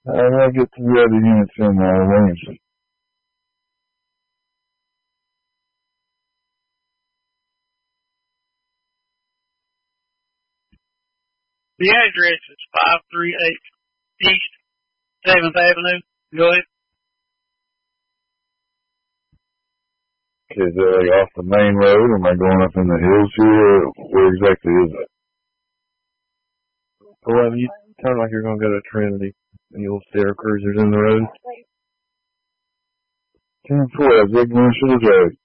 How do I get to the other units in my range? The address is 538 East 7th Avenue. Go ahead. Okay, is that like off the main road, or am I going up in the hills here? Where exactly is it? Well, you sound like you're going to go to Trinity, and you'll see our cruisers in the road. 10-4, that's Ignition to the drive.